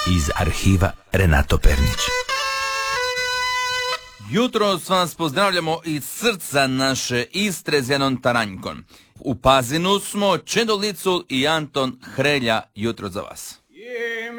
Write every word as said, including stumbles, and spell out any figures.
iz arhiva Renato Pernić. Jutro vas pozdravljamo iz srca naše Istre s Janom Taranjkom. U Pazinu smo Čedo Licul i Anton Hrelja jutro za vas.